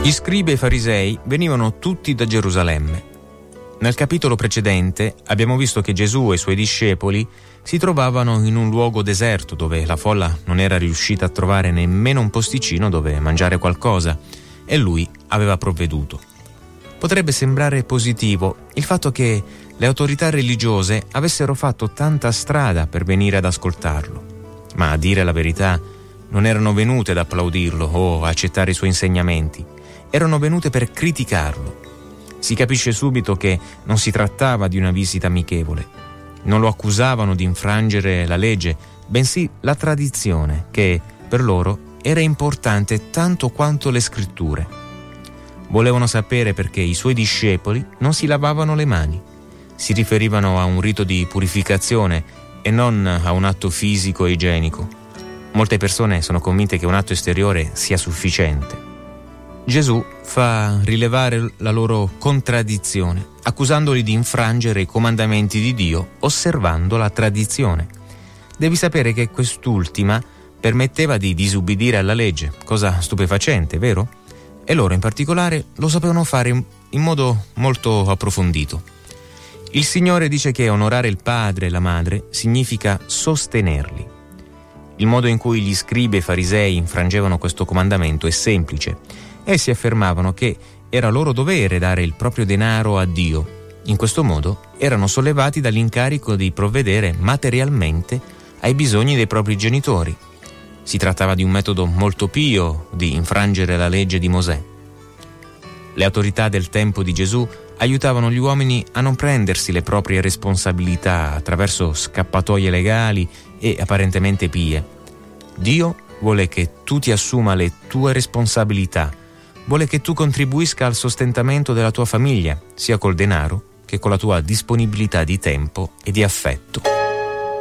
Gli scribi e i farisei venivano tutti da Gerusalemme. Nel capitolo precedente abbiamo visto che Gesù e i suoi discepoli si trovavano in un luogo deserto dove la folla non era riuscita a trovare nemmeno un posticino dove mangiare qualcosa e lui aveva provveduto. Potrebbe sembrare positivo il fatto che le autorità religiose avessero fatto tanta strada per venire ad ascoltarlo, ma a dire la verità non erano venute ad applaudirlo o accettare i suoi insegnamenti, erano venute per criticarlo. Si capisce subito che non si trattava di una visita amichevole. Non lo accusavano di infrangere la legge, bensì la tradizione, che per loro era importante tanto quanto le scritture. Volevano sapere perché i suoi discepoli non si lavavano le mani. Si riferivano a un rito di purificazione e non a un atto fisico e igienico. Molte persone sono convinte che un atto esteriore sia sufficiente. Gesù fa rilevare la loro contraddizione, accusandoli di infrangere i comandamenti di Dio osservando la tradizione. Devi sapere che quest'ultima permetteva di disubbidire alla legge, cosa stupefacente, vero? E loro in particolare lo sapevano fare in modo molto approfondito. Il Signore dice che onorare il padre e la madre significa sostenerli. Il modo in cui gli scribi e i farisei infrangevano questo comandamento è semplice. Essi affermavano che era loro dovere dare il proprio denaro a Dio. In questo modo erano sollevati dall'incarico di provvedere materialmente ai bisogni dei propri genitori. Si trattava di un metodo molto pio di infrangere la legge di Mosè. Le autorità del tempo di Gesù aiutavano gli uomini a non prendersi le proprie responsabilità attraverso scappatoie legali e apparentemente pie. Dio vuole che tu ti assuma le tue responsabilità. Vuole che tu contribuisca al sostentamento della tua famiglia, sia col denaro che con la tua disponibilità di tempo e di affetto.